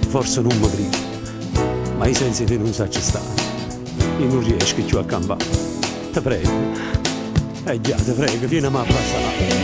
forse non mi grido, ma i sensi di non sa ci sta. Io non riesco più a campare. Te prego, già, te prego, vieni a passare.